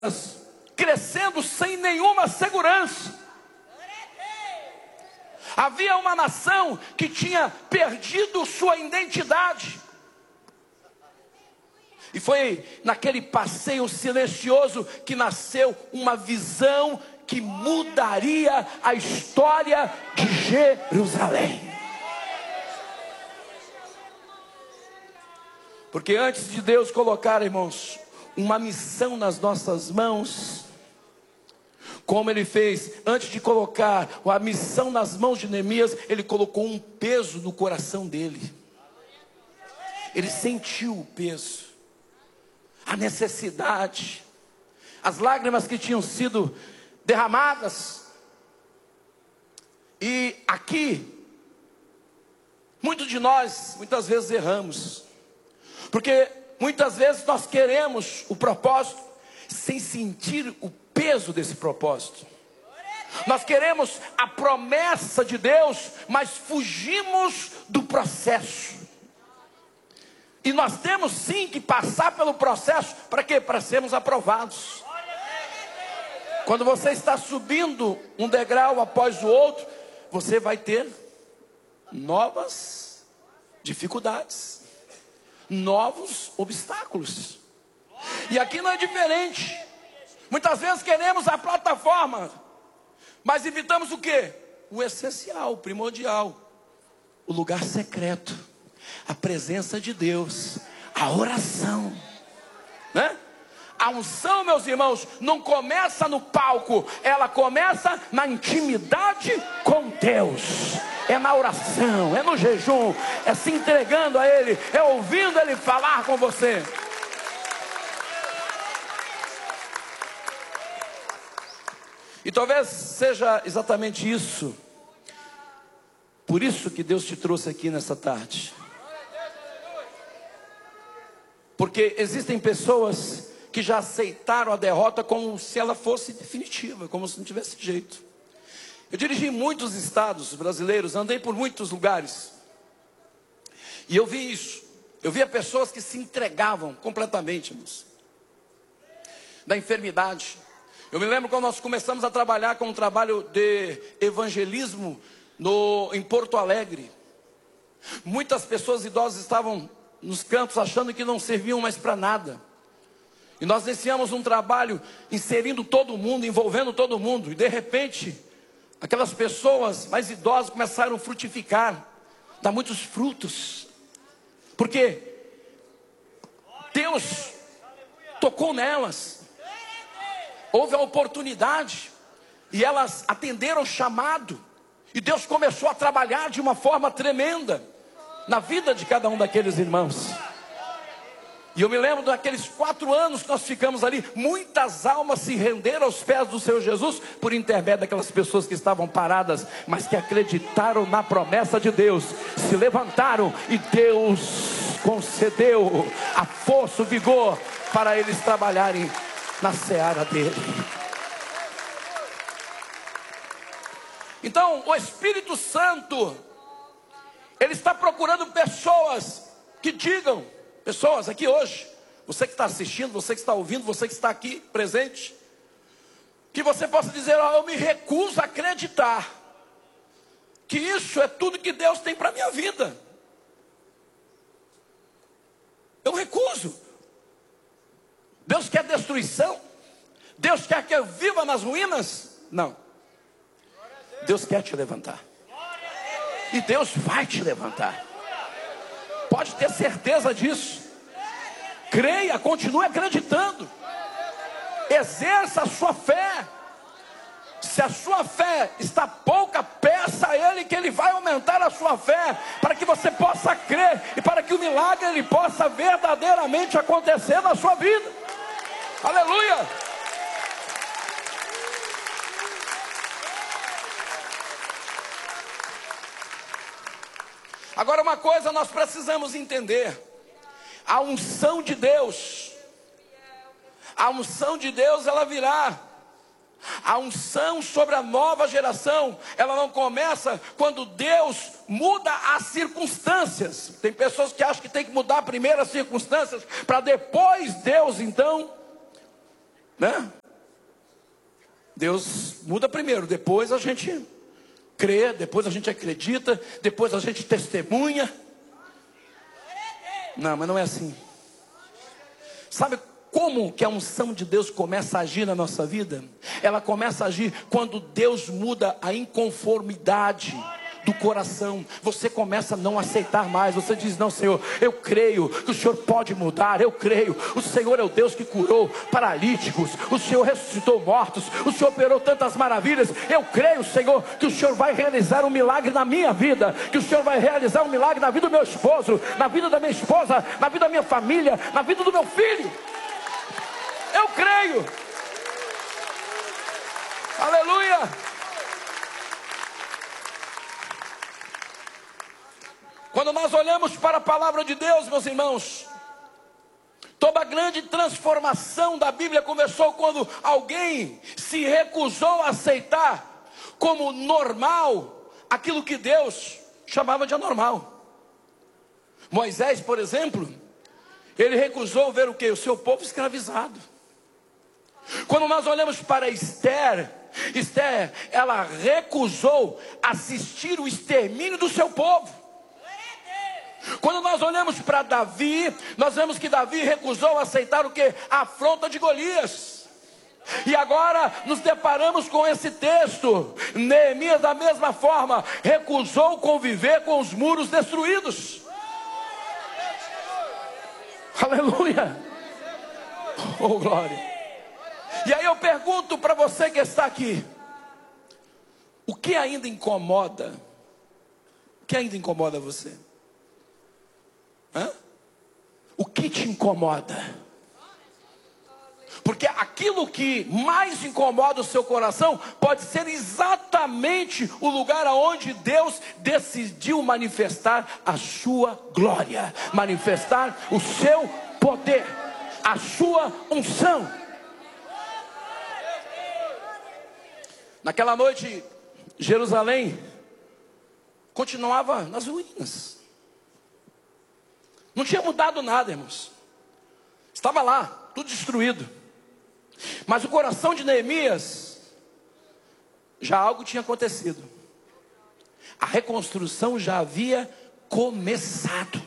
crescendo sem nenhuma segurança. Havia uma nação que tinha perdido sua identidade. E foi naquele passeio silencioso que nasceu uma visão que mudaria a história de Jerusalém. Porque antes de Deus colocar, irmãos, uma missão nas nossas mãos, como Ele fez, antes de colocar a missão nas mãos de Neemias, Ele colocou um peso no coração dele. Ele sentiu o peso, a necessidade, as lágrimas que tinham sido derramadas. E aqui, muitos de nós, muitas vezes erramos, porque muitas vezes nós queremos o propósito sem sentir o peso desse propósito. Nós queremos a promessa de Deus, mas fugimos do processo. E nós temos sim que passar pelo processo. Para quê? Para sermos aprovados. Quando você está subindo um degrau após o outro, você vai ter novas dificuldades, novos obstáculos. E aqui não é diferente. Muitas vezes queremos a plataforma, mas evitamos o quê? O essencial, o primordial, o lugar secreto, a presença de Deus, a oração, né? A unção, meus irmãos, não começa no palco, ela começa na intimidade com Deus. É na oração, é no jejum, é se entregando a Ele, é ouvindo Ele falar com você. E talvez seja exatamente isso, por isso que Deus te trouxe aqui nessa tarde. Porque existem pessoas que já aceitaram a derrota como se ela fosse definitiva, como se não tivesse jeito. Eu dirigi em muitos estados brasileiros, andei por muitos lugares, e eu vi isso. Eu via pessoas que se entregavam completamente, irmãos, da enfermidade. Eu me lembro quando nós começamos a trabalhar com um trabalho de evangelismo em Porto Alegre. Muitas pessoas idosas estavam nos cantos achando que não serviam mais para nada. E nós iniciamos um trabalho inserindo todo mundo, envolvendo todo mundo. E de repente, aquelas pessoas mais idosas começaram a frutificar, dar muitos frutos. Porque Deus tocou nelas. Houve a oportunidade e elas atenderam o chamado. E Deus começou a trabalhar de uma forma tremenda na vida de cada um daqueles irmãos. E eu me lembro daqueles 4 anos que nós ficamos ali. Muitas almas se renderam aos pés do Senhor Jesus por intermédio daquelas pessoas que estavam paradas, mas que acreditaram na promessa de Deus, se levantaram e Deus concedeu a força, o vigor para eles trabalharem na seara dele. Então o Espírito Santo, ele está procurando pessoas que digam, pessoas aqui hoje, você que está assistindo, você que está ouvindo, você que está aqui presente, que você possa dizer: ó, eu me recuso a acreditar que isso é tudo que Deus tem para a minha vida. Eu recuso. Deus quer destruição? Deus quer que eu viva nas ruínas? Não. Deus quer te levantar. E Deus vai te levantar. Pode ter certeza disso. Creia, continue acreditando. Exerça a sua fé. Se a sua fé está pouca, peça a Ele que Ele vai aumentar a sua fé, para que você possa crer e para que o milagre ele possa verdadeiramente acontecer na sua vida. Aleluia! Agora, uma coisa nós precisamos entender: a unção de Deus, ela virá. A unção sobre a nova geração, ela não começa quando Deus muda as circunstâncias. Tem pessoas que acham que tem que mudar primeiro as circunstâncias, para depois Deus então né? Deus muda primeiro, depois a gente crê, depois a gente acredita, depois a gente testemunha. Não, mas não é assim. Sabe como que a unção de Deus começa a agir na nossa vida? Ela começa a agir quando Deus muda a inconformidade do coração. Você começa a não aceitar mais. Você diz: não, Senhor, eu creio que o Senhor pode mudar. Eu creio, o Senhor é o Deus que curou paralíticos, o Senhor ressuscitou mortos, o Senhor operou tantas maravilhas. Eu creio, Senhor, que o Senhor vai realizar um milagre na minha vida, que o Senhor vai realizar um milagre na vida do meu esposo, na vida da minha esposa, na vida da minha família, na vida do meu filho. Eu creio. Aleluia. Quando nós olhamos para a palavra de Deus, meus irmãos, toda a grande transformação da Bíblia começou quando alguém se recusou a aceitar como normal aquilo que Deus chamava de anormal. Moisés, por exemplo, ele recusou ver o quê? O seu povo escravizado. Quando nós olhamos para Esther, ela recusou assistir o extermínio do seu povo. Quando nós olhamos para Davi, nós vemos que Davi recusou aceitar o que? A afronta de Golias. E agora nos deparamos com esse texto. Neemias, da mesma forma, recusou conviver com os muros destruídos. Aleluia. Oh, glória. E aí eu pergunto para você que está aqui: o que ainda incomoda? O que ainda incomoda você? O que te incomoda? Porque aquilo que mais incomoda o seu coração pode ser exatamente o lugar aonde Deus decidiu manifestar a sua glória, manifestar o seu poder, a sua unção. Naquela noite, Jerusalém continuava nas ruínas. Não tinha mudado nada, irmãos. Estava lá, tudo destruído. Mas o coração de Neemias, já algo tinha acontecido. A reconstrução já havia começado.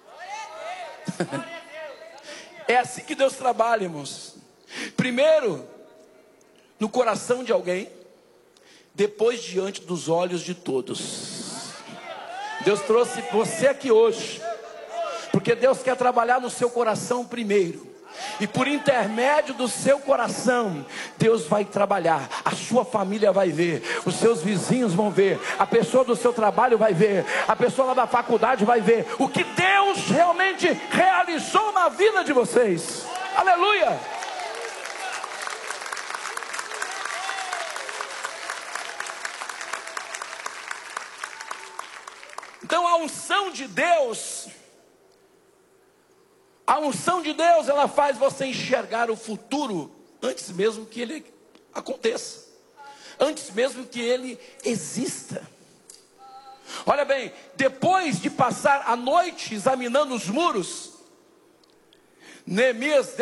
É assim que Deus trabalha, irmãos. Primeiro no coração de alguém, depois diante dos olhos de todos. Deus trouxe você aqui hoje porque Deus quer trabalhar no seu coração primeiro. E por intermédio do seu coração, Deus vai trabalhar. A sua família vai ver, os seus vizinhos vão ver, a pessoa do seu trabalho vai ver, a pessoa lá da faculdade vai ver o que Deus realmente realizou na vida de vocês. Aleluia! Então a unção de Deus, ela faz você enxergar o futuro antes mesmo que ele aconteça, antes mesmo que ele exista. Olha bem, depois de passar a noite examinando os muros, Neemias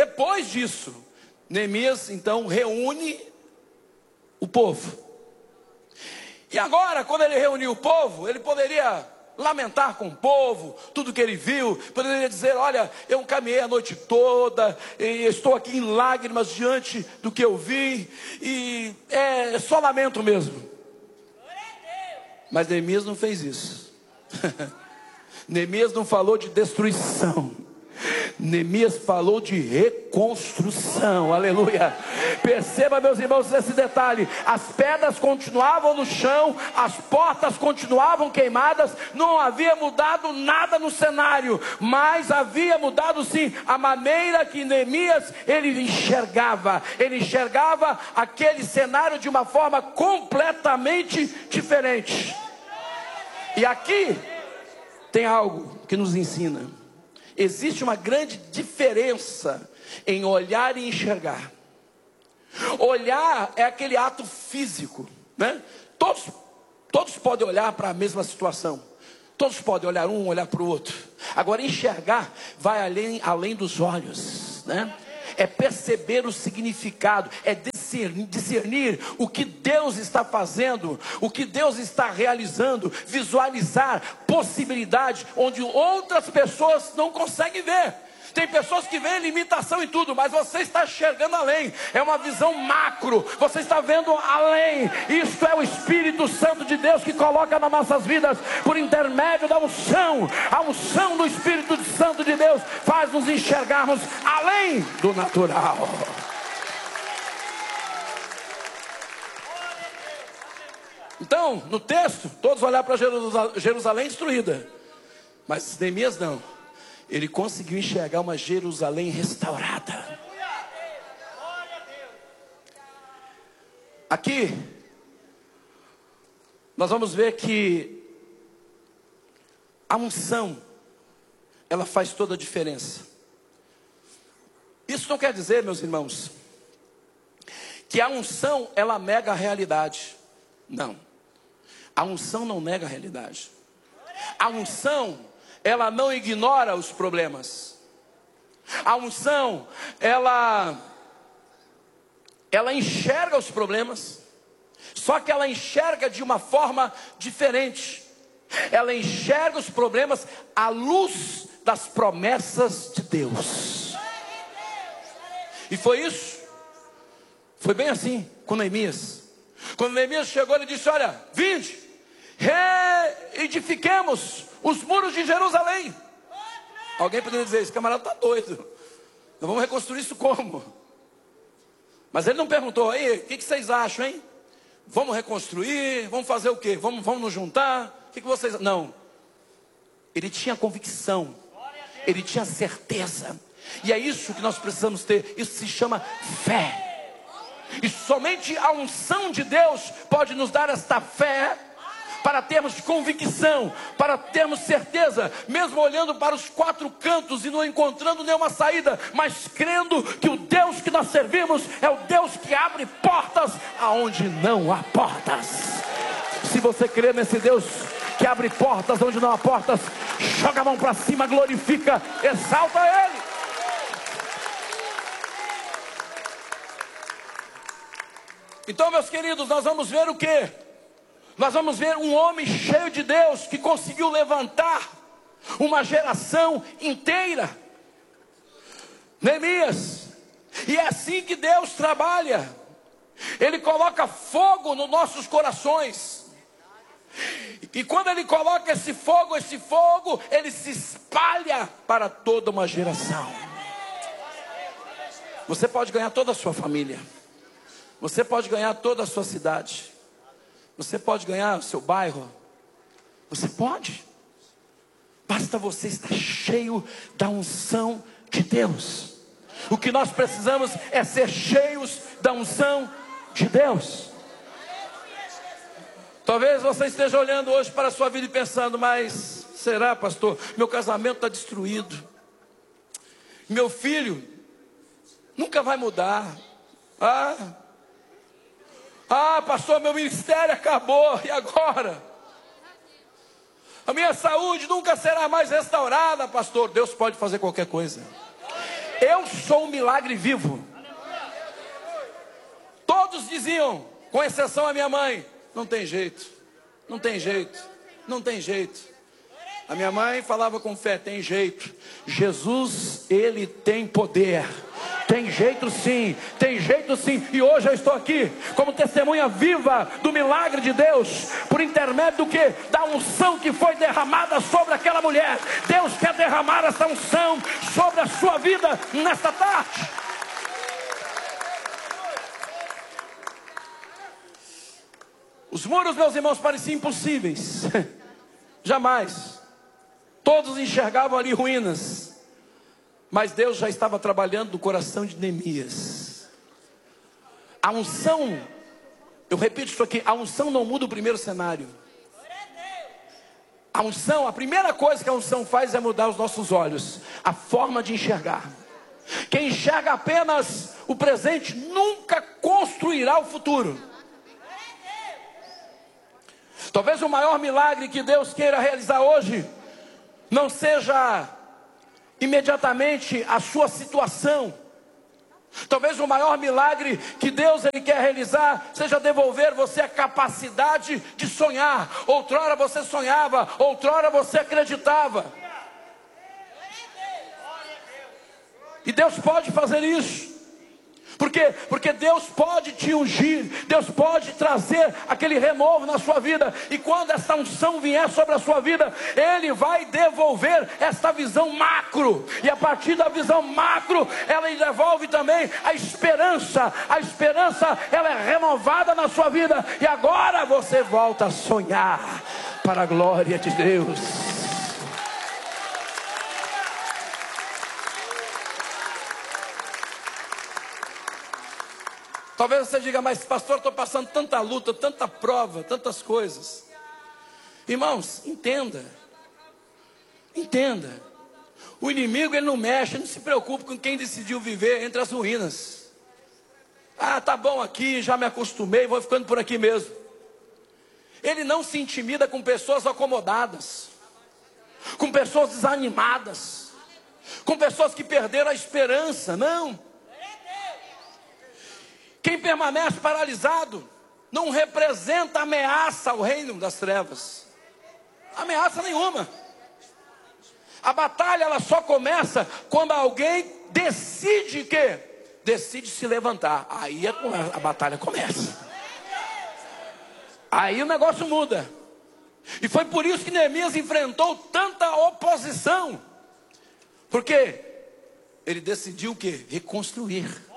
então reúne o povo. E agora, quando ele reuniu o povo, ele poderia lamentar com o povo, tudo que ele viu, poderia dizer: olha, eu caminhei a noite toda, e estou aqui em lágrimas diante do que eu vi, e é só lamento mesmo. Mas Neemias não fez isso. Neemias não falou de destruição, Neemias falou de reconstrução. Aleluia. Perceba, meus irmãos, esse detalhe: as pedras continuavam no chão, as portas continuavam queimadas, não havia mudado nada no cenário, mas havia mudado sim a maneira que Neemias ele enxergava aquele cenário de uma forma completamente diferente. E aqui tem algo que nos ensina. Existe uma grande diferença em olhar e enxergar. Olhar é aquele ato físico, né? Todos podem olhar para a mesma situação. Todos podem olhar olhar para o outro. Agora enxergar vai além dos olhos, né? é perceber o significado, é discernir o que Deus está fazendo, o que Deus está realizando, visualizar possibilidades onde outras pessoas não conseguem ver. Tem pessoas que veem limitação em tudo, mas você está enxergando além. É uma visão macro, você está vendo além. Isto é o Espírito Santo de Deus que coloca nas nossas vidas por intermédio da unção. A unção do Espírito Santo de Deus faz nos enxergarmos além do natural. Então, no texto, todos olharam para Jerusalém destruída, mas Neemias não. Ele conseguiu enxergar uma Jerusalém restaurada. Aqui, nós vamos ver que a unção, ela faz toda a diferença. Isso não quer dizer, meus irmãos, que a unção, ela nega a realidade. Não. A unção não nega a realidade. A unção, ela não ignora os problemas. A unção, ela enxerga os problemas, só que ela enxerga de uma forma diferente. Ela enxerga os problemas à luz das promessas de Deus. E foi isso. Foi bem assim com Neemias. Quando Neemias chegou, ele disse: olha, vinde, reedifiquemos os muros de Jerusalém. Alguém poderia dizer: esse camarada está doido, nós vamos reconstruir isso como? Mas ele não perguntou: aí, o que vocês acham, hein? Vamos reconstruir? Vamos fazer o quê? Vamos nos juntar? O que vocês... Não. Ele tinha convicção, ele tinha certeza. E é isso que nós precisamos ter. Isso se chama fé. E somente a unção de Deus pode nos dar esta fé, para termos convicção, para termos certeza, mesmo olhando para os quatro cantos e não encontrando nenhuma saída, mas crendo que o Deus que nós servimos é o Deus que abre portas aonde não há portas. Se você crê nesse Deus que abre portas onde não há portas, joga a mão para cima, glorifica, exalta Ele. Então, meus queridos, nós vamos ver o quê? Nós vamos ver um homem cheio de Deus que conseguiu levantar uma geração inteira. Neemias. E é assim que Deus trabalha. Ele coloca fogo nos nossos corações. E quando Ele coloca esse fogo, ele se espalha para toda uma geração. Você pode ganhar toda a sua família. Você pode ganhar toda a sua cidade. Você pode ganhar o seu bairro. Você pode. Basta você estar cheio da unção de Deus. O que nós precisamos é ser cheios da unção de Deus. Talvez você esteja olhando hoje para a sua vida e pensando: mas será, pastor? Meu casamento está destruído. Meu filho nunca vai mudar. Pastor, meu ministério acabou, e agora? A minha saúde nunca será mais restaurada, pastor. Deus pode fazer qualquer coisa. Eu sou um milagre vivo. Todos diziam, com exceção a minha mãe: não tem jeito, não tem jeito, não tem jeito. A minha mãe falava com fé: tem jeito. Jesus, Ele tem poder. Tem jeito sim, tem jeito sim. E hoje eu estou aqui como testemunha viva do milagre de Deus, por intermédio do que? Da unção que foi derramada sobre aquela mulher. Deus quer derramar essa unção sobre a sua vida nesta tarde. Os muros, meus irmãos, pareciam impossíveis. Jamais. Todos enxergavam ali ruínas. Mas Deus já estava trabalhando no coração de Neemias. A unção, eu repito isso aqui, a unção não muda o primeiro cenário. A unção, a primeira coisa que a unção faz é mudar os nossos olhos, a forma de enxergar. Quem enxerga apenas o presente nunca construirá o futuro. Talvez o maior milagre que Deus queira realizar hoje não seja imediatamente a sua situação, Talvez o maior milagre que Deus ele quer realizar seja devolver você a capacidade de sonhar. Outrora você sonhava, outrora você acreditava. E Deus pode fazer isso. Por quê? Porque Deus pode te ungir, Deus pode trazer aquele renovo na sua vida. E quando essa unção vier sobre a sua vida, Ele vai devolver esta visão macro. E a partir da visão macro, ela devolve também a esperança. A esperança, ela é renovada na sua vida. E agora você volta a sonhar para a glória de Deus. Talvez você diga, mas pastor, estou passando tanta luta, tanta prova, tantas coisas. Irmãos, entenda. Entenda. O inimigo ele não mexe, não se preocupe com quem decidiu viver entre as ruínas. Ah, tá bom aqui, já me acostumei, vou ficando por aqui mesmo. Ele não se intimida com pessoas acomodadas, com pessoas desanimadas, com pessoas que perderam a esperança, não. Quem permanece paralisado não representa ameaça ao reino das trevas. Ameaça nenhuma. A batalha ela só começa quando alguém decide que decide se levantar. Aí a batalha começa. Aí o negócio muda. E foi por isso que Neemias enfrentou tanta oposição. Porque ele decidiu o quê? Reconstruir.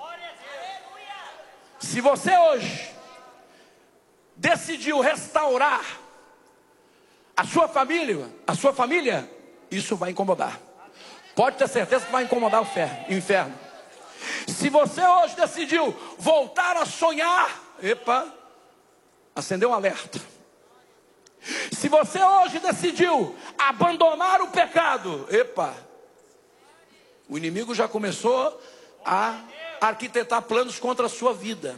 Se você hoje decidiu restaurar a sua família, isso vai incomodar. Pode ter certeza que vai incomodar o inferno. Se você hoje decidiu voltar a sonhar, acendeu um alerta. Se você hoje decidiu abandonar o pecado, o inimigo já começou a arquitetar planos contra a sua vida.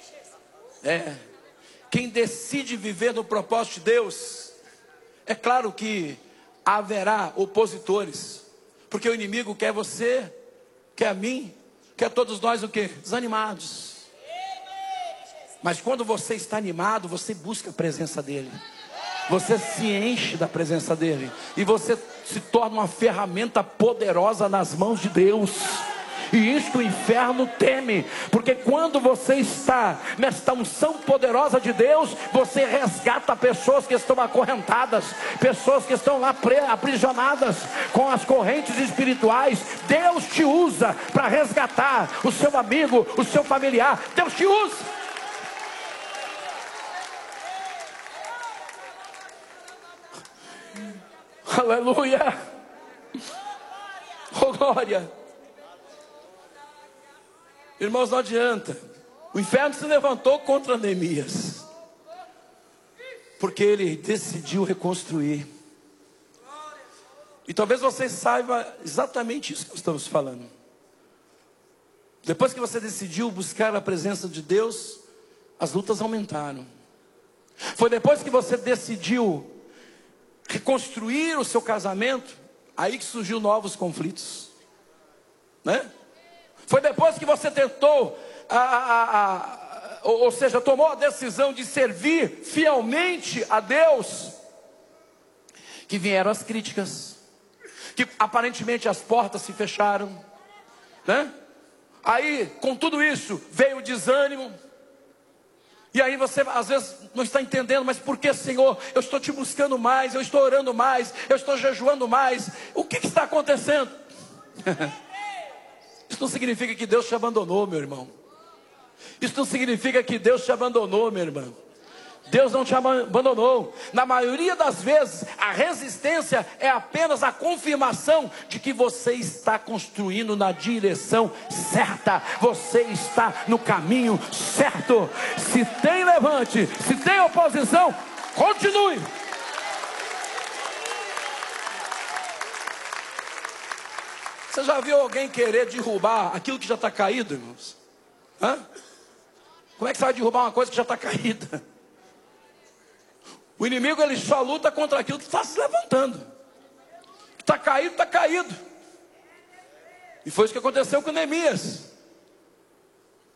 Quem decide viver no propósito de Deus, é claro que haverá opositores, porque o inimigo quer você, quer a mim, quer todos nós o quê? Desanimados. Mas quando você está animado, você busca a presença dele, você se enche da presença dele, e você se torna uma ferramenta poderosa nas mãos de Deus. E isso o inferno teme, porque quando você está nesta unção poderosa de Deus, você resgata pessoas que estão acorrentadas, pessoas que estão lá aprisionadas com as correntes espirituais. Deus te usa para resgatar o seu amigo, o seu familiar. Deus te usa. Aleluia. Oh glória. Irmãos, não adianta. O inferno se levantou contra Neemias, porque ele decidiu reconstruir. E talvez você saiba exatamente isso que estamos falando. Depois que você decidiu buscar a presença de Deus, as lutas aumentaram. Foi depois que você decidiu reconstruir o seu casamento, aí que surgiu novos conflitos, né? Foi depois que você tentou, ou seja, tomou a decisão de servir fielmente a Deus, que vieram as críticas, que aparentemente as portas se fecharam, né? Aí, com tudo isso, veio o desânimo. E aí você às vezes não está entendendo, mas por que, Senhor? Eu estou te buscando mais, eu estou orando mais, eu estou jejuando mais. O que está acontecendo? Isso não significa que Deus te abandonou, meu irmão. Isso não significa que Deus te abandonou, minha irmã. Deus não te abandonou. Na maioria das vezes, a resistência é apenas a confirmação de que você está construindo na direção certa. Você está no caminho certo. Se tem levante, se tem oposição, continue. Você já viu alguém querer derrubar aquilo que já está caído, irmãos? Como é que você vai derrubar uma coisa que já está caída? O inimigo ele só luta contra aquilo que está se levantando. Está caído, está caído. E foi isso que aconteceu com Neemias.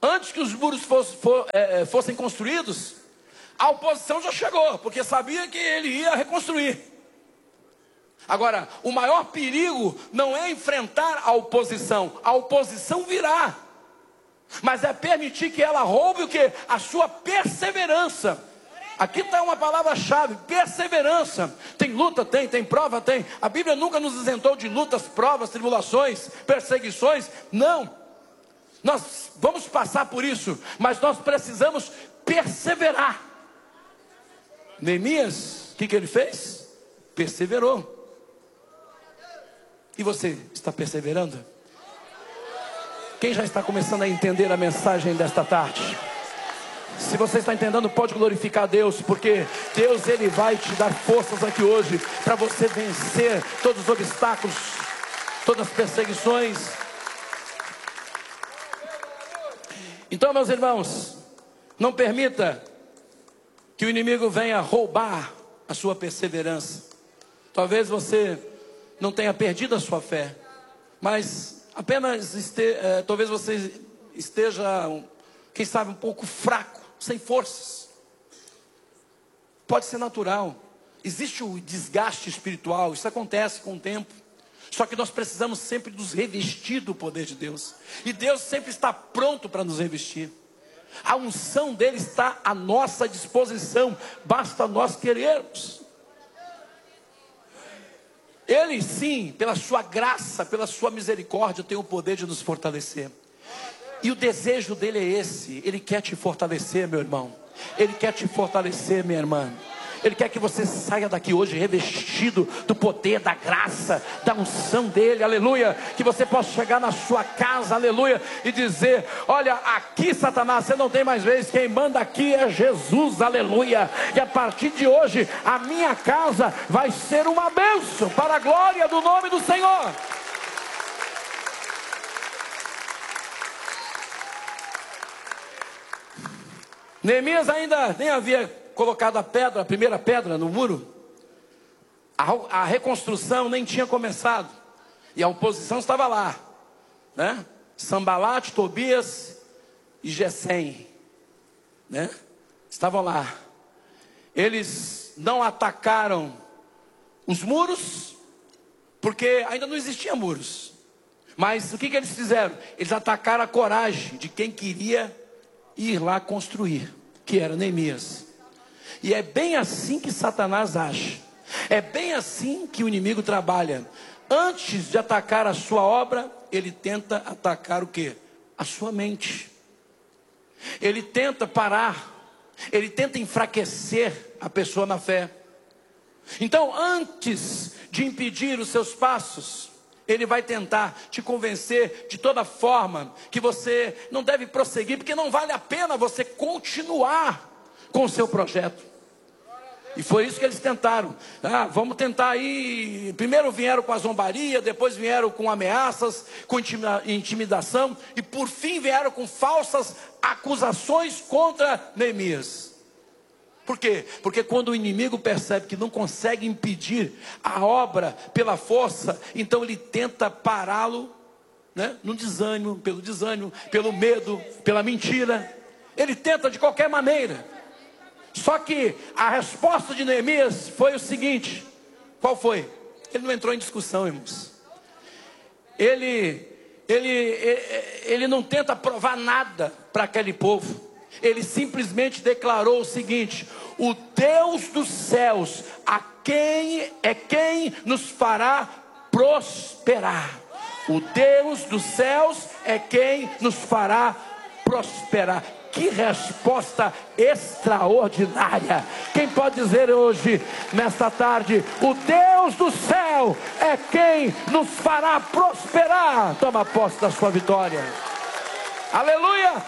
antes que os muros fossem construídos, a oposição já chegou, porque sabia que ele ia reconstruir. Agora, o maior perigo não é enfrentar a oposição virá, mas é permitir que ela roube o quê? A sua perseverança. Aqui está uma palavra-chave, perseverança. Tem luta, tem prova, tem. A Bíblia nunca nos isentou de lutas, provas, tribulações, perseguições. Não, nós vamos passar por isso, mas nós precisamos perseverar. Neemias, o que ele fez? Perseverou. E você está perseverando? Quem já está começando a entender a mensagem desta tarde? Se você está entendendo, pode glorificar a Deus, porque Deus, Ele vai te dar forças aqui hoje, para você vencer todos os obstáculos, todas as perseguições. Então, meus irmãos, não permita que o inimigo venha roubar a sua perseverança. Talvez você não tenha perdido a sua fé, mas apenas talvez você esteja, quem sabe, um pouco fraco, sem forças. Pode ser natural. Existe o desgaste espiritual, isso acontece com o tempo. Só que nós precisamos sempre nos revestir do poder de Deus, e Deus sempre está pronto para nos revestir. A unção dele está à nossa disposição, basta nós querermos. Ele sim, pela sua graça, pela sua misericórdia, tem o poder de nos fortalecer. E o desejo dele é esse. Ele quer te fortalecer, meu irmão. Ele quer te fortalecer, minha irmã. Ele quer que você saia daqui hoje revestido do poder, da graça, da unção dele, aleluia. Que você possa chegar na sua casa, aleluia, e dizer: olha, aqui Satanás, você não tem mais vez, quem manda aqui é Jesus, aleluia. E a partir de hoje, a minha casa vai ser uma bênção, para a glória do nome do Senhor. Neemias ainda nem havia colocado a primeira pedra no muro. A reconstrução nem tinha começado, e a oposição estava lá, né? Sambalate, Tobias e Gesem, né? Estavam lá. Eles não atacaram os muros, porque ainda não existiam muros. Mas o que eles fizeram? Eles atacaram a coragem de quem queria ir lá construir, que era Neemias. E é bem assim que Satanás age. É bem assim que o inimigo trabalha. Antes de atacar a sua obra, ele tenta atacar o quê? A sua mente. Ele tenta parar. Ele tenta enfraquecer a pessoa na fé. Então, antes de impedir os seus passos, ele vai tentar te convencer de toda forma que você não deve prosseguir, porque não vale a pena você continuar com o seu projeto. E foi isso que eles tentaram. Vamos tentar aí. Primeiro vieram com a zombaria, depois vieram com ameaças, com intimidação, e por fim vieram com falsas acusações contra Neemias. Por quê? Porque quando o inimigo percebe que não consegue impedir a obra pela força, então ele tenta pará-lo, né? No desânimo, pelo medo, pela mentira. Ele tenta de qualquer maneira. Só que a resposta de Neemias foi o seguinte: qual foi? Ele não entrou em discussão, irmãos. Ele não tenta provar nada para aquele povo. Ele simplesmente declarou o seguinte: o Deus dos céus, quem nos fará prosperar. O Deus dos céus é quem nos fará prosperar. Que resposta extraordinária! Quem pode dizer hoje, nesta tarde: o Deus do céu é quem nos fará prosperar? Toma posse da sua vitória. Aleluia!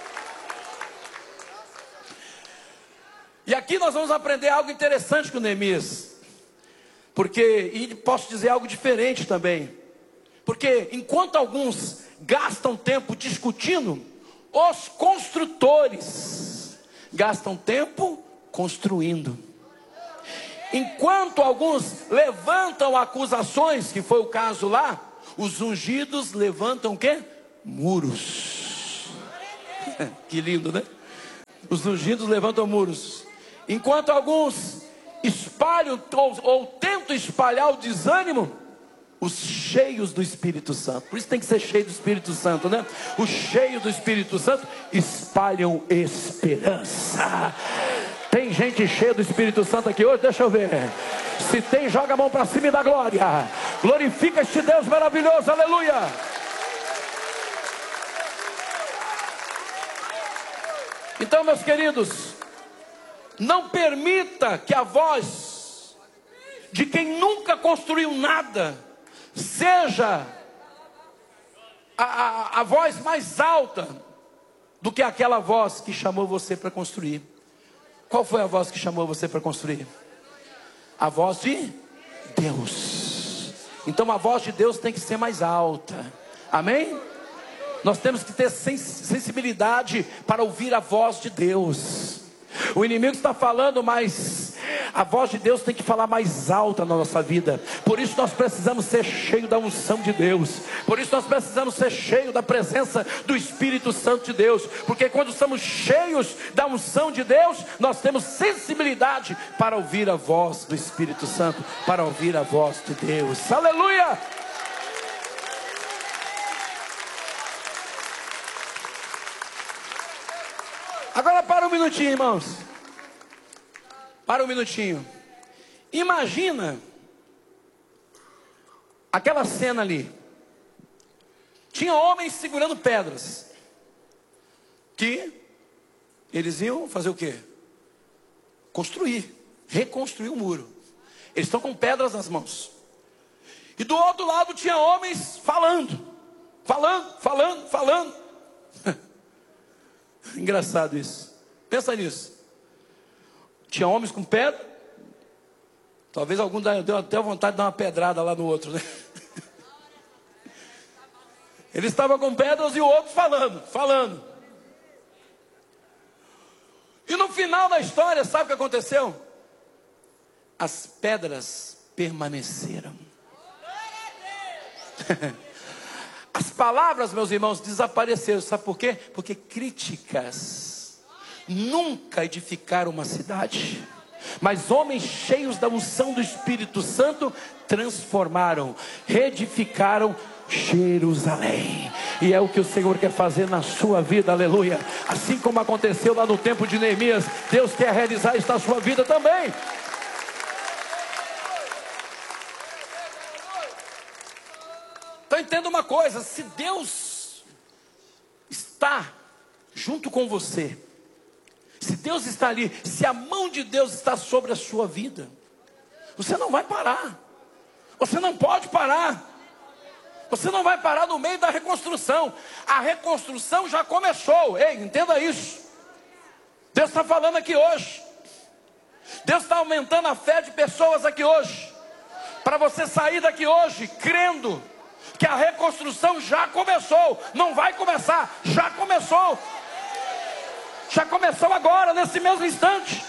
E aqui nós vamos aprender algo interessante com Neemias. E posso dizer algo diferente também. Porque enquanto alguns gastam tempo discutindo, os construtores gastam tempo construindo. Enquanto alguns levantam acusações, que foi o caso lá, os ungidos levantam o quê? Muros. Que lindo, né? Os ungidos levantam muros, enquanto alguns espalham ou tentam espalhar o desânimo, os cheios do Espírito Santo, por isso tem que ser cheio do Espírito Santo, né? Os cheios do Espírito Santo espalham esperança. Tem gente cheia do Espírito Santo aqui hoje? Deixa eu ver. Se tem, joga a mão para cima e dá glória. Glorifica este Deus maravilhoso, aleluia. Então, meus queridos, não permita que a voz de quem nunca construiu nada seja a voz mais alta do que aquela voz que chamou você para construir. Qual foi a voz que chamou você para construir? A voz de Deus. Então a voz de Deus tem que ser mais alta. Amém? Nós temos que ter sensibilidade para ouvir a voz de Deus. O inimigo está falando, mas a voz de Deus tem que falar mais alta na nossa vida. Por isso nós precisamos ser cheios da unção de Deus. Por isso nós precisamos ser cheios da presença do Espírito Santo de Deus. Porque quando estamos cheios da unção de Deus, nós temos sensibilidade para ouvir a voz do Espírito Santo, para ouvir a voz de Deus. Aleluia! Agora para um minutinho, irmãos. Para um minutinho. Imagina aquela cena ali. Tinha homens segurando pedras. Que eles iam fazer o quê? Construir, reconstruir o muro. Eles estão com pedras nas mãos. E do outro lado tinha homens falando. Engraçado isso. Pensa nisso. Tinha homens com pedra. Talvez algum deu até vontade de dar uma pedrada lá no outro, né? Ele estava com pedras e o outro falando. E no final da história, sabe o que aconteceu? As pedras permaneceram. As palavras, meus irmãos, desapareceram. Sabe por quê? Porque críticas nunca edificaram uma cidade. Mas homens cheios da unção do Espírito Santo transformaram, reedificaram Jerusalém. E é o que o Senhor quer fazer na sua vida, aleluia. Assim como aconteceu lá no tempo de Neemias, Deus quer realizar isso na sua vida também. Então entenda uma coisa: se Deus está junto com você, se Deus está ali, se a mão de Deus está sobre a sua vida, você não vai parar. Você não pode parar. Você não vai parar no meio da reconstrução. A reconstrução já começou. Ei, entenda isso. Deus está falando aqui hoje. Deus está aumentando a fé de pessoas aqui hoje, para você sair daqui hoje crendo que a reconstrução já começou. Não vai começar, já começou. Já começou agora, nesse mesmo instante.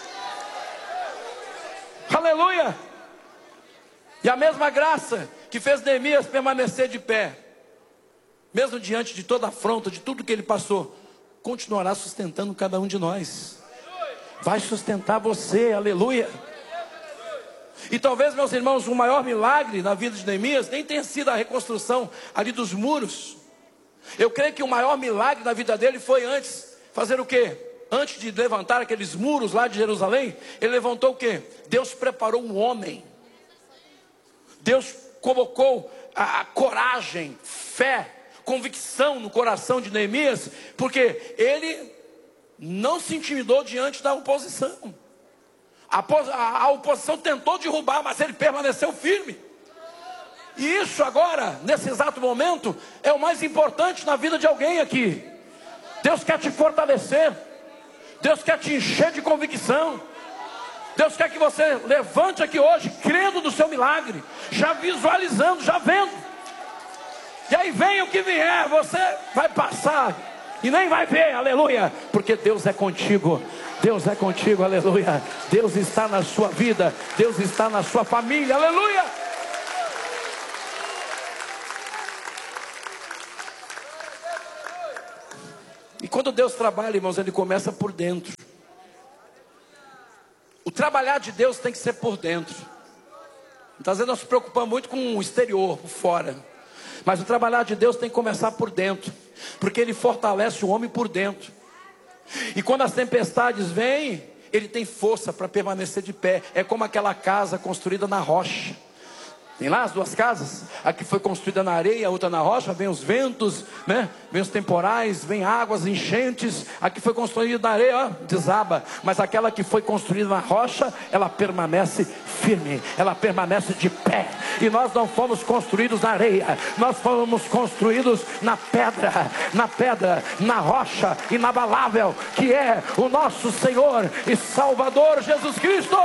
Aleluia. E a mesma graça que fez Neemias permanecer de pé, mesmo diante de toda a afronta, de tudo que ele passou, continuará sustentando cada um de nós. Vai sustentar você, aleluia. E talvez, meus irmãos, o maior milagre na vida de Neemias nem tenha sido a reconstrução ali dos muros. Eu creio que o maior milagre na vida dele foi antes, fazer o quê? Antes de levantar aqueles muros lá de Jerusalém, ele levantou o quê? Deus preparou um homem. Deus colocou a coragem, fé, convicção no coração de Neemias, porque ele não se intimidou diante da oposição. A oposição tentou derrubar, mas ele permaneceu firme. E isso agora, nesse exato momento, é o mais importante na vida de alguém aqui. Deus quer te fortalecer. Deus quer te encher de convicção. Deus quer que você levante aqui hoje, crendo no seu milagre, já visualizando, já vendo. E aí vem o que vier, você vai passar e nem vai ver, aleluia, porque Deus é contigo. Deus é contigo, aleluia. Deus está na sua vida, Deus está na sua família, aleluia. E quando Deus trabalha, irmãos, Ele começa por dentro. O trabalhar de Deus tem que ser por dentro. Muitas vezes nós nos preocupamos muito com o exterior, por fora. Mas o trabalhar de Deus tem que começar por dentro, porque Ele fortalece o homem por dentro. E quando as tempestades vêm, Ele tem força para permanecer de pé. É como aquela casa construída na rocha. Tem lá as duas casas, a que foi construída na areia, a outra na rocha. Vem os ventos, né? Vem os temporais, vem águas, enchentes. A que foi construída na areia, ó, desaba. Mas aquela que foi construída na rocha, ela permanece firme, ela permanece de pé. E nós não fomos construídos na areia, nós fomos construídos na pedra, na rocha inabalável, que é o nosso Senhor e Salvador Jesus Cristo.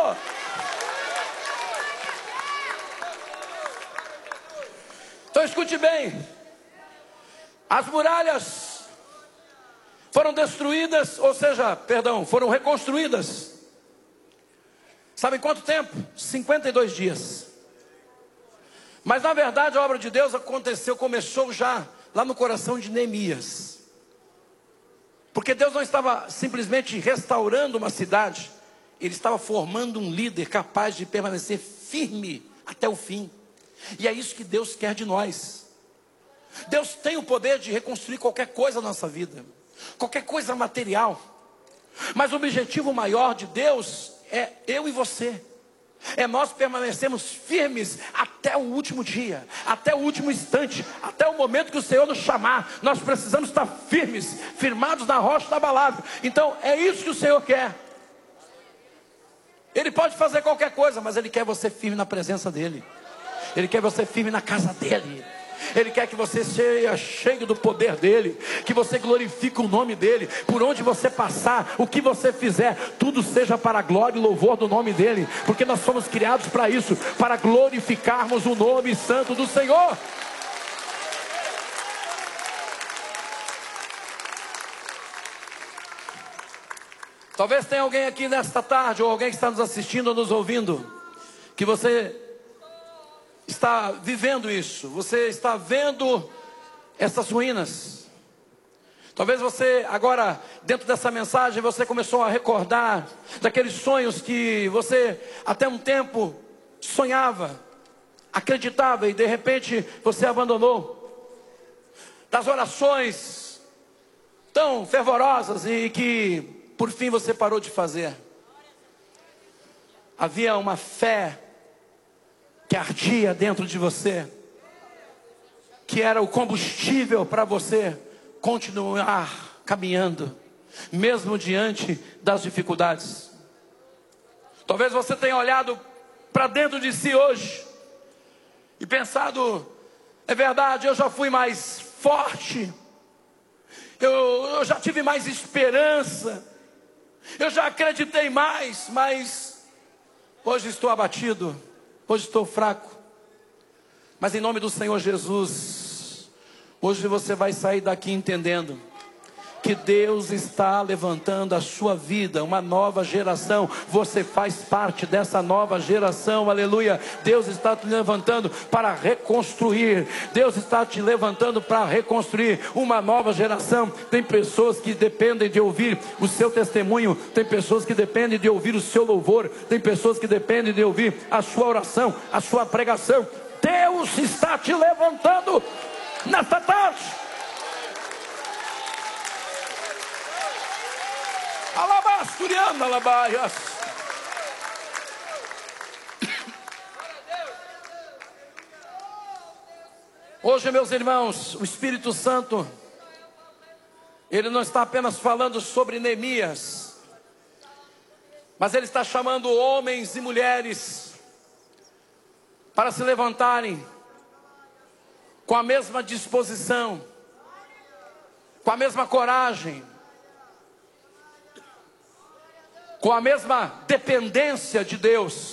Então escute bem, as muralhas foram destruídas, ou seja, foram reconstruídas. Sabe em quanto tempo? 52 dias. Mas na verdade a obra de Deus começou já lá no coração de Neemias. Porque Deus não estava simplesmente restaurando uma cidade, Ele estava formando um líder capaz de permanecer firme até o fim. E é isso que Deus quer de nós. Deus tem o poder de reconstruir qualquer coisa na nossa vida, qualquer coisa material. Mas o objetivo maior de Deus é eu e você. É nós permanecermos firmes até o último dia, até o último instante, até o momento que o Senhor nos chamar. Nós precisamos estar firmes, firmados na rocha inabalável. Então é isso que o Senhor quer. Ele pode fazer qualquer coisa, mas Ele quer você firme na presença dEle. Ele quer você firme na casa dEle. Ele quer que você seja cheio do poder dEle, que você glorifique o nome dEle. Por onde você passar, o que você fizer, tudo seja para a glória e louvor do nome dEle. Porque nós fomos criados para isso, para glorificarmos o nome santo do Senhor. Talvez tenha alguém aqui nesta tarde, ou alguém que está nos assistindo ou nos ouvindo, que você está vivendo isso, você está vendo essas ruínas. Talvez você agora, dentro dessa mensagem, você começou a recordar daqueles sonhos que você até um tempo sonhava, acreditava e de repente você abandonou. Das orações tão fervorosas e que por fim você parou de fazer. Havia uma fé que ardia dentro de você, que era o combustível para você continuar caminhando, mesmo diante das dificuldades. Talvez você tenha olhado para dentro de si hoje e pensado: é verdade, eu já fui mais forte, eu já tive mais esperança, eu já acreditei mais, mas hoje estou abatido. Hoje estou fraco, mas em nome do Senhor Jesus, hoje você vai sair daqui entendendo que Deus está levantando a sua vida, uma nova geração. Você faz parte dessa nova geração, aleluia. Deus está te levantando para reconstruir, Deus está te levantando para reconstruir uma nova geração. Tem pessoas que dependem de ouvir o seu testemunho, tem pessoas que dependem de ouvir o seu louvor, tem pessoas que dependem de ouvir a sua oração, a sua pregação. Deus está te levantando nesta tarde. Alabasturiana, alabaias. Hoje, meus irmãos, o Espírito Santo, Ele não está apenas falando sobre Neemias, mas Ele está chamando homens e mulheres para se levantarem com a mesma disposição, com a mesma coragem, com a mesma dependência de Deus.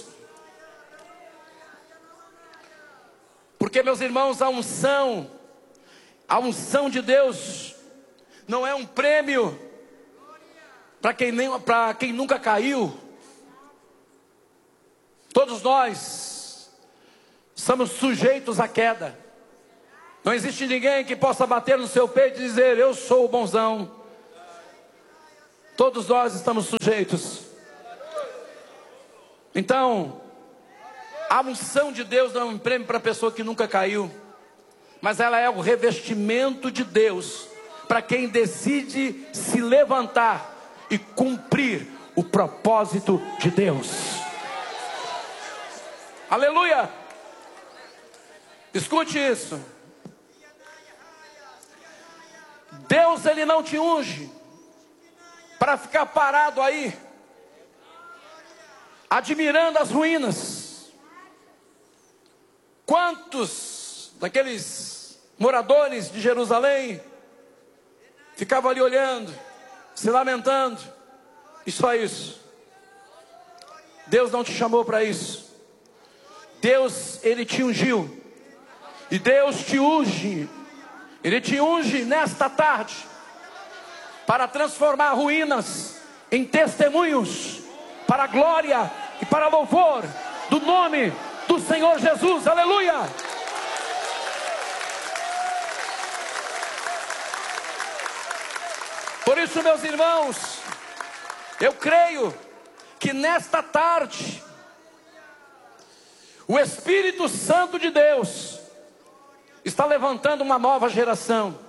Porque, meus irmãos, a unção de Deus não é um prêmio para quem nunca caiu. Todos nós somos sujeitos à queda. Não existe ninguém que possa bater no seu peito e dizer: eu sou o bonzão, Todos nós estamos sujeitos. Então, a unção de Deus não é um prêmio para a pessoa que nunca caiu, mas ela é o revestimento de Deus para quem decide se levantar e cumprir o propósito de Deus. Aleluia! Escute isso. Deus, Ele não te unge para ficar parado aí, admirando as ruínas. Quantos daqueles moradores de Jerusalém ficavam ali olhando, se lamentando, e só isso? Deus não te chamou para isso. Deus, Ele te ungiu. E Deus te unge. Ele te unge nesta tarde para transformar ruínas em testemunhos para a glória e para louvor do nome do Senhor Jesus. Aleluia! Por isso, meus irmãos, eu creio que nesta tarde o Espírito Santo de Deus está levantando uma nova geração.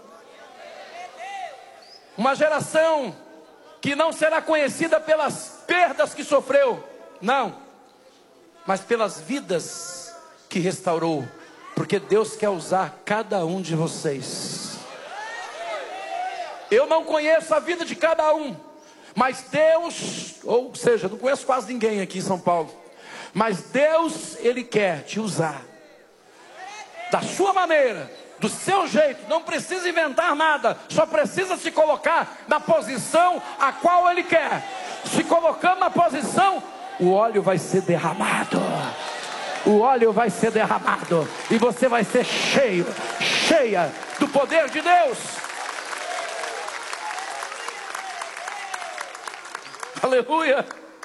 Uma geração que não será conhecida pelas perdas que sofreu, não, mas pelas vidas que restaurou, porque Deus quer usar cada um de vocês. Eu não conheço a vida de cada um, mas Deus, ou seja, não conheço quase ninguém aqui em São Paulo, mas Deus, Ele quer te usar da sua maneira, do seu jeito. Não precisa inventar nada, só precisa se colocar na posição a qual Ele quer. Se colocando na posição, o óleo vai ser derramado. O óleo vai ser derramado e você vai ser cheio, cheia do poder de Deus. Aleluia.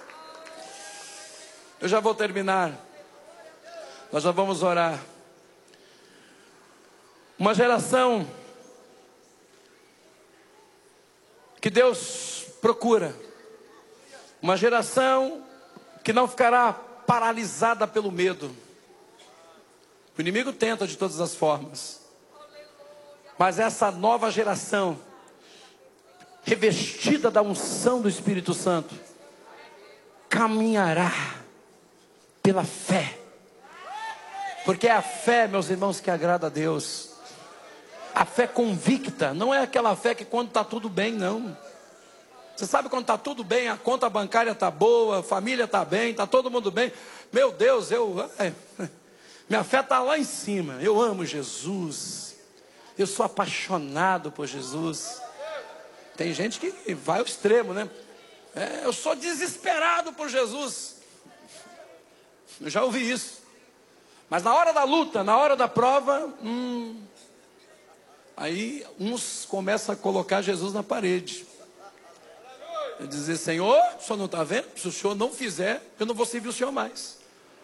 Eu já vou terminar. Nós já vamos orar. Uma geração que Deus procura. Uma geração que não ficará paralisada pelo medo. O inimigo tenta de todas as formas. Mas essa nova geração, revestida da unção do Espírito Santo, caminhará pela fé. Porque é a fé, meus irmãos, que agrada a Deus. A fé convicta, não é aquela fé que quando está tudo bem, não. Você sabe quando está tudo bem, a conta bancária está boa, a família está bem, está todo mundo bem. Meu Deus, minha fé está lá em cima. Eu amo Jesus. Eu sou apaixonado por Jesus. Tem gente que vai ao extremo, né? Eu sou desesperado por Jesus. Eu já ouvi isso. Mas na hora da luta, na hora da prova, aí uns começam a colocar Jesus na parede. E dizer: Senhor, o Senhor não está vendo? Se o Senhor não fizer, eu não vou servir o Senhor mais.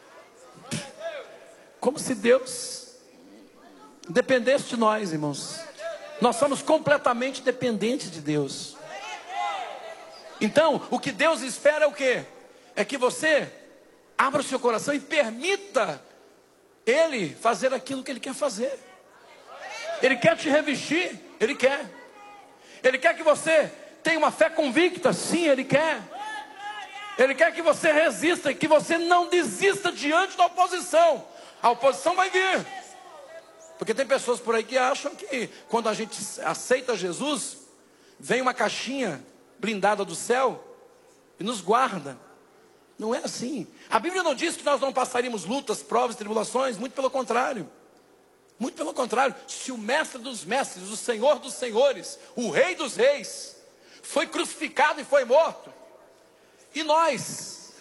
Como se Deus dependesse de nós, irmãos. Nós somos completamente dependentes de Deus. Então, o que Deus espera é o quê? É que você abra o seu coração e permita Ele fazer aquilo que Ele quer fazer. Ele quer te revestir, Ele quer. Ele quer que você tenha uma fé convicta, sim, Ele quer. Ele quer que você resista, que você não desista diante da oposição. A oposição vai vir. Porque tem pessoas por aí que acham que quando a gente aceita Jesus, vem uma caixinha blindada do céu e nos guarda. Não é assim. A Bíblia não diz que nós não passaríamos lutas, provas, tribulações. Muito pelo contrário. Muito pelo contrário. Se o mestre dos mestres, o Senhor dos senhores, o Rei dos reis, foi crucificado e foi morto, e nós,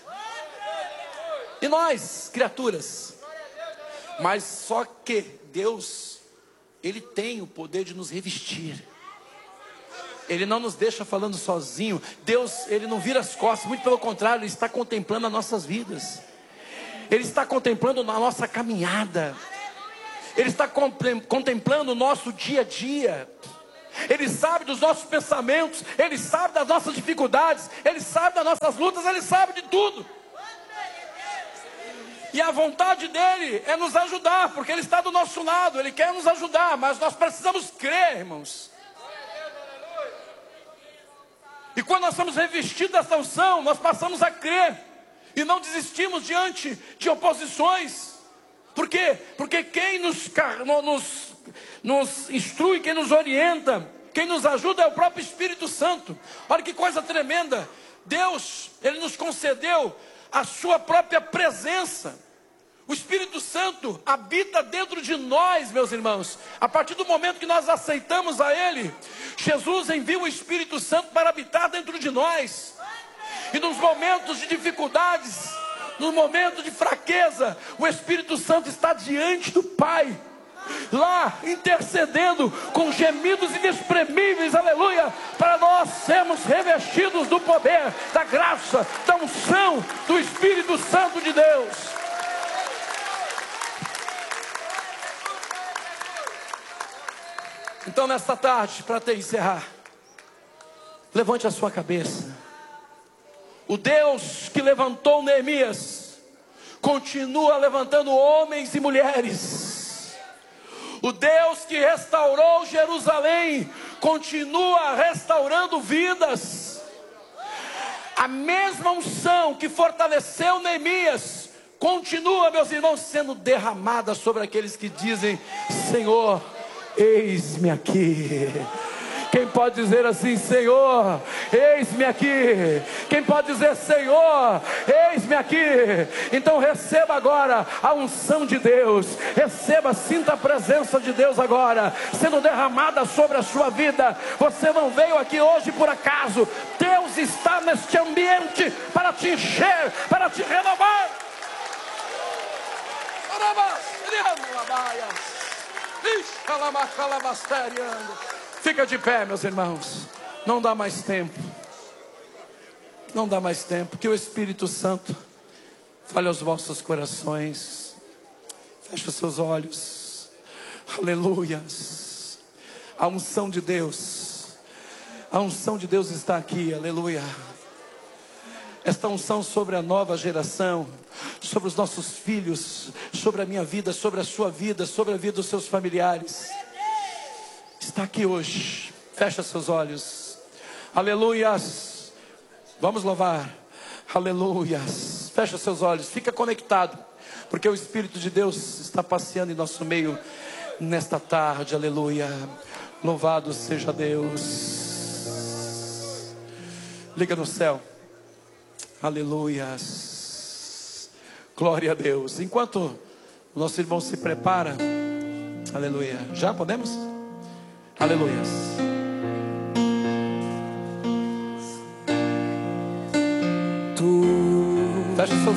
criaturas. Mas só que Deus, Ele tem o poder de nos revestir. Ele não nos deixa falando sozinho. Deus, Ele não vira as costas. Muito pelo contrário, Ele está contemplando as nossas vidas. Ele está contemplando a nossa caminhada. Ele está contemplando o nosso dia a dia. Ele sabe dos nossos pensamentos, Ele sabe das nossas dificuldades, Ele sabe das nossas lutas, Ele sabe de tudo. E a vontade dEle é nos ajudar, porque Ele está do nosso lado, Ele quer nos ajudar, mas nós precisamos crer, irmãos. E quando nós somos revestidos dessa unção, nós passamos a crer, e não desistimos diante de oposições. Por quê? Porque quem nos instrui, quem nos orienta, quem nos ajuda é o próprio Espírito Santo. Olha que coisa tremenda. Deus, Ele nos concedeu a sua própria presença. O Espírito Santo habita dentro de nós, meus irmãos. A partir do momento que nós aceitamos a Ele, Jesus envia o Espírito Santo para habitar dentro de nós. E nos momentos de dificuldades, no momento de fraqueza, o Espírito Santo está diante do Pai, lá intercedendo com gemidos inexprimíveis, aleluia, para nós sermos revestidos do poder, da graça, da unção do Espírito Santo de Deus. Então nesta tarde, para te encerrar, levante a sua cabeça. O Deus que levantou Neemias continua levantando homens e mulheres. O Deus que restaurou Jerusalém continua restaurando vidas. A mesma unção que fortaleceu Neemias continua, meus irmãos, sendo derramada sobre aqueles que dizem: Senhor, eis-me aqui. Quem pode dizer assim: Senhor, eis-me aqui? Quem pode dizer: Senhor, eis-me aqui? Então receba agora a unção de Deus. Receba, sinta a presença de Deus agora sendo derramada sobre a sua vida. Você não veio aqui hoje por acaso. Deus está neste ambiente para te encher, para te renovar. Fica de pé, meus irmãos. Não dá mais tempo. Não dá mais tempo. Que o Espírito Santo fale aos vossos corações. Feche os seus olhos. Aleluias. A unção de Deus. A unção de Deus está aqui. Aleluia. Esta unção sobre a nova geração, sobre os nossos filhos, sobre a minha vida, sobre a sua vida, sobre a vida dos seus familiares, está aqui hoje. Fecha seus olhos. Aleluias. Vamos louvar. Aleluias. Fecha seus olhos. Fica conectado, porque o Espírito de Deus está passeando em nosso meio nesta tarde. Aleluia. Louvado seja Deus. Liga no céu. Aleluias. Glória a Deus. Enquanto o nosso irmão se prepara, aleluia. Já podemos? Aleluias. Feche seus